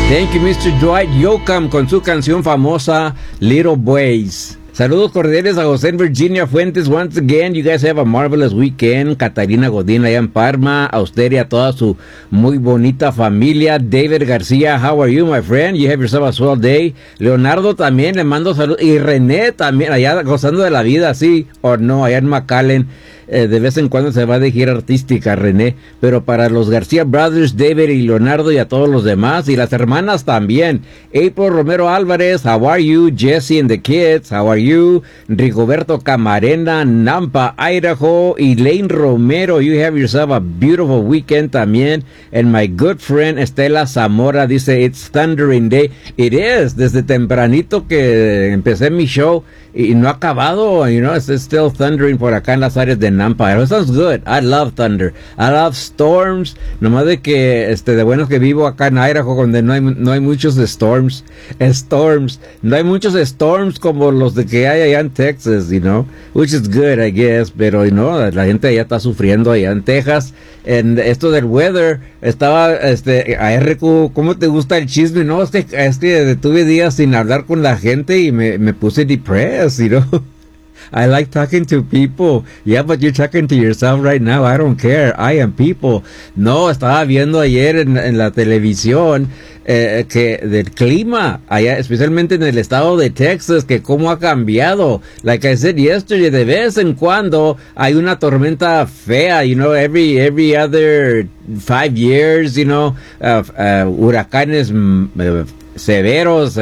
Thank you, Mr. Dwight Yoakam, con su canción famosa Little Boys. Saludos cordiales a José en Virginia Fuentes. Once again, you guys have a marvelous weekend. Catarina Godín allá en Parma. A usted y a toda su muy bonita familia. David García, how are you, my friend? You have yourself a swell day. Leonardo también, le mando saludos. Y René también, allá gozando de la vida, sí o no, allá en McAllen. De vez en cuando se va de gira artística, René. Pero para los García Brothers, David y Leonardo y a todos los demás. Y las hermanas también. April Romero Álvarez, how are you? Jesse and the kids, how are you? Rigoberto Camarena, Nampa, Idaho. Elaine Romero, you have yourself a beautiful weekend también. And my good friend Estela Zamora dice, it's thundering day. It is, desde tempranito que empecé mi show. Y no ha acabado, you know, it's still thundering por acá en las áreas de Nampa. It sounds good. I love thunder. I love storms. Nomás de que, de bueno que vivo acá en Idaho, donde no hay muchos storms. No hay muchos storms como los de que hay allá en Texas, you know, which is good, I guess. Pero, you know, la gente allá está sufriendo allá en Texas. En esto del weather, estaba, ARQ, ¿cómo te gusta el chisme? No, es que tuve días sin hablar con la gente y me puse depressed, you know. I like talking to people. Yeah, but you're talking to yourself right now. I don't care. I am people. No, estaba viendo ayer en la televisión que del clima allá, especialmente en el estado de Texas, que cómo ha cambiado. Like I said yesterday, de vez en cuando hay una tormenta fea, you know, every other 5 years, you know, huracanes severos,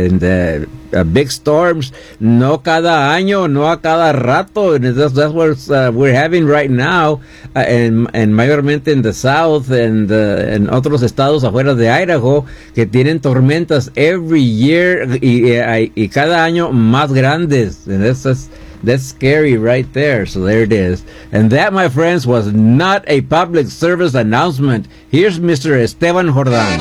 big storms, no cada año, no a cada rato, and that's what we're having right now, and mayormente en the south, and en otros estados afuera de Idaho, que tienen tormentas every year, y cada año más grandes, and that's scary right there. So there it is. And that, my friends, was not a public service announcement. Here's Mr. Esteban Jordán.